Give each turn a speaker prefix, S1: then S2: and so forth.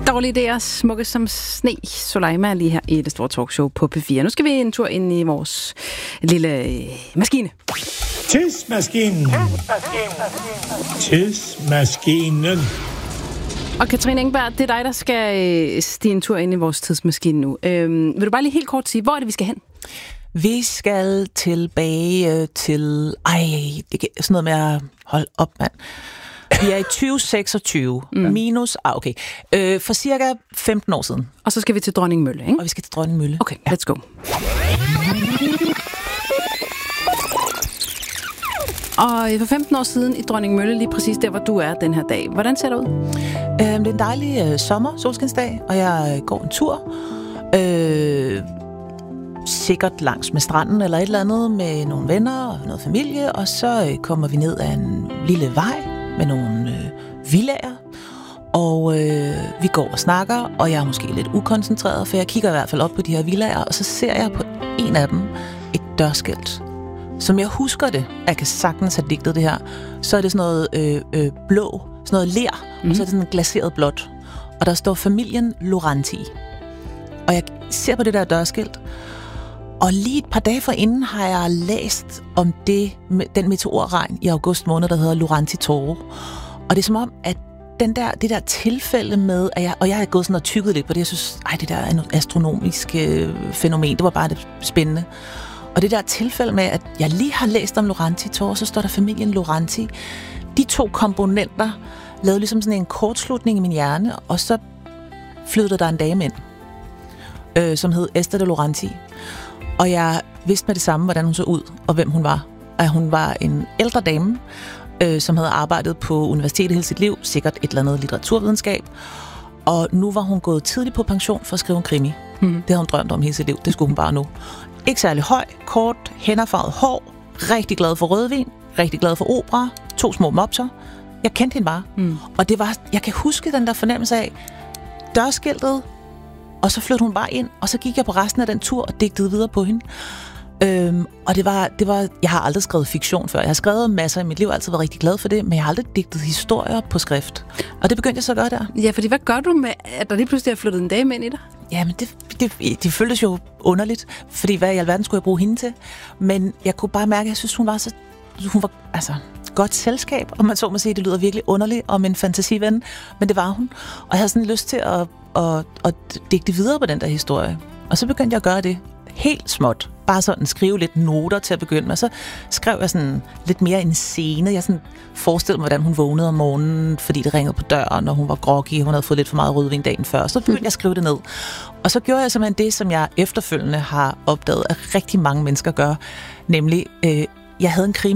S1: Dårlige idéer, smukke som sne. Soleima lige her i det store talkshow på P4. Nu skal vi en tur ind i vores lille maskine.
S2: Tidsmaskinen. Tidsmaskinen.
S1: Og Katrine Engberg, det er dig, der skal stige en tur ind i vores tidsmaskine nu. Vil du bare lige helt kort sige, hvor er det, vi skal hen?
S3: Vi skal tilbage til... det er sådan noget med at holde op, mand. Vi er i 2026. Minus... okay. For cirka 15 år siden.
S1: Og så skal vi til Dronningmølle, ikke?
S3: Og vi skal til Dronningmølle.
S1: Okay, let's go. Og for 15 år siden i Dronningmølle, lige præcis der, hvor du er den her dag. Hvordan ser det ud?
S3: Det er en dejlig solskinsdag, og jeg går en tur. Sikkert langs med stranden eller et eller andet med nogle venner og noget familie. Og så kommer vi ned ad en lille vej med nogle villaer. Og vi går og snakker, og jeg er måske lidt ukoncentreret, for jeg kigger i hvert fald op på de her villaer, og så ser jeg på en af dem et dørskilt. Som jeg husker det, jeg kan sagtens have digtet det her, så er det sådan noget blå, sådan noget ler, og så er det sådan glaseret blåt. Og der står familien Loranti. Og jeg ser på det der dørskilt, og lige et par dage forinden har jeg læst om den meteorregn i august måned, der hedder Loranti Toro. Og det er som om, at det der tilfælde med, at jeg har gået sådan og tykket lidt på det, jeg synes, det der er et astronomisk fænomen, det var bare det spændende. Og det der tilfælde med, at jeg lige har læst om Loranti Toro, så står der familien Loranti. De to komponenter lavede ligesom sådan en kortslutning i min hjerne, og så flyttede der en dame ind, som hed Esther de Loranti. Og jeg vidste med det samme, hvordan hun så ud, og hvem hun var. At hun var en ældre dame, som havde arbejdet på universitetet hele sit liv, sikkert et eller andet litteraturvidenskab. Og nu var hun gået tidligt på pension for at skrive en krimi. Det havde hun drømt om hele sit liv, det skulle hun bare nu. Ikke særlig høj, kort, hænderfarvet hår, rigtig glad for rødvin, rigtig glad for opera, 2 små mopser. Jeg kendte hende bare. Og det var, jeg kan huske den der fornemmelse af dørskiltet, og så flyttede hun bare ind, og så gik jeg på resten af den tur og digtede videre på hende. Og det var, jeg har aldrig skrevet fiktion før. Jeg har skrevet masser i mit liv, altid været rigtig glad for det, men jeg har aldrig digtet historier på skrift. Og det begyndte jeg så at gøre der.
S1: Ja, fordi hvad gør du med, at der lige pludselig er flyttet en dame ind i dig?
S3: Jamen, det føltes jo underligt, fordi hvad i alverden skulle jeg bruge hende til? Men jeg kunne bare mærke, at jeg synes, hun var godt selskab, og man så må sige, det lyder virkelig underligt om en fantasiven, men det var hun. Og jeg havde sådan lyst til at digte videre på den der historie. Og så begyndte jeg at gøre det helt småt. Bare sådan skrive lidt noter til at begynde med. Og så skrev jeg sådan lidt mere en scene. Jeg sådan forestillede mig, hvordan hun vågnede om morgenen, fordi det ringede på døren, og hun var groggy. Hun havde fået lidt for meget rødvin dagen før. Så begyndte jeg at skrive det ned. Og så gjorde jeg simpelthen det, som jeg efterfølgende har opdaget, at rigtig mange mennesker gør. Nemlig, jeg havde en krimi